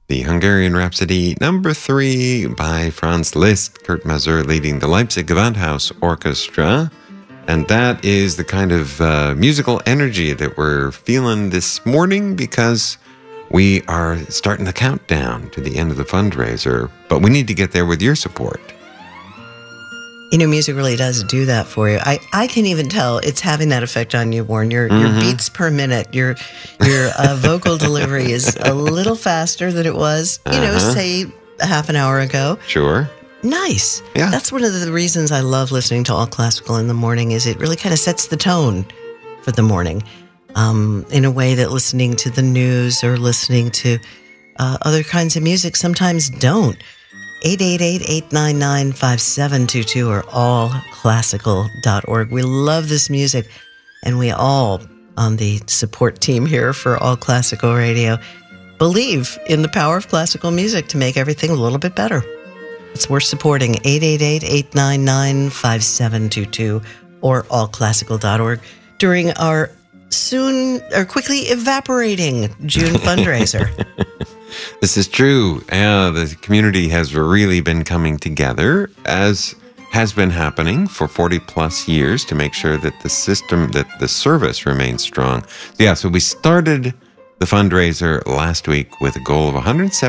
The Hungarian Rhapsody number 3 by Franz Liszt, Kurt Masur leading the Leipzig Gewandhaus Orchestra. And that is the kind of musical energy that we're feeling this morning because we are starting the countdown to the end of the fundraiser. But we need to get there with your support. You know, music really does do that for you. I can even tell it's having that effect on you, Warren. Your beats per minute, your vocal delivery is a little faster than it was, say a half an hour ago. Sure. Nice. Yeah. That's one of the reasons I love listening to All Classical in the morning is it really kind of sets the tone for the morning in a way that listening to the news or listening to other kinds of music sometimes don't. 888-899-5722 or allclassical.org. We love this music, and we all on the support team here for All Classical Radio believe in the power of classical music to make everything a little bit better. It's worth supporting. 888-899-5722 or allclassical.org during our quickly evaporating June fundraiser. This is true. The community has really been coming together, as has been happening for 40 plus years, to make sure that the service remains strong. So we started the fundraiser last week with a goal of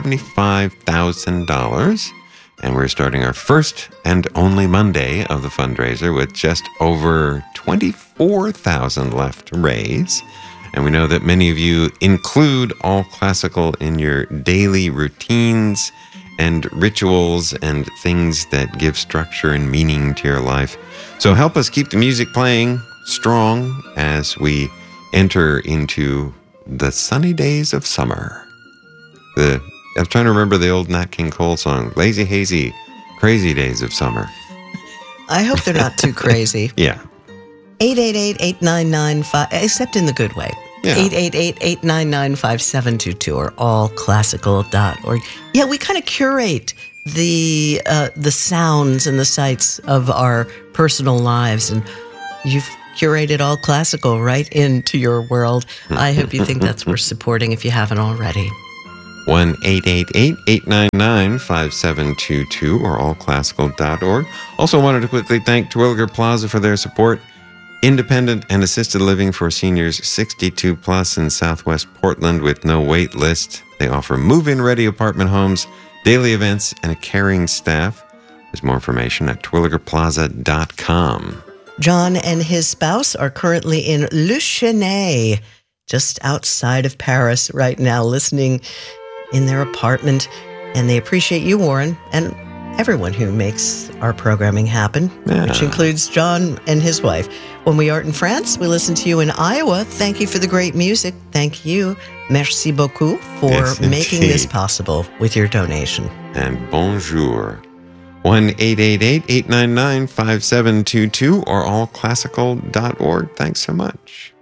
$175,000. And we're starting our first and only Monday of the fundraiser with just over $24,000 left to raise. And we know that many of you include All Classical in your daily routines and rituals and things that give structure and meaning to your life. So help us keep the music playing strong as we enter into the sunny days of summer. I'm trying to remember the old Nat King Cole song, Lazy Hazy, Crazy Days of Summer. I hope they're not too crazy. Yeah. 888-899-5, except in the good way. Yeah. 888-899-5722 or allclassical.org. Yeah, we kind of curate the sounds and the sights of our personal lives, and you've curated All Classical right into your world. I hope you think that's worth supporting if you haven't already. 1-888-899-5722 or allclassical.org. Also wanted to quickly thank Terwilliger Plaza for their support. Independent and assisted living for seniors 62 plus in Southwest Portland with no wait list. They offer move-in ready apartment homes, daily events, and a caring staff. There's more information at terwilligerplaza.com. John and his spouse are currently in Le Chenet, just outside of Paris right now, listening in their apartment, and they appreciate you, Warren, and everyone who makes our programming happen, which includes John and his wife. When we are in France, we listen to you in Iowa. Thank you for the great music. Thank you. Merci beaucoup for making this possible with your donation. And bonjour. 1-888-899-5722 or allclassical.org. Thanks so much.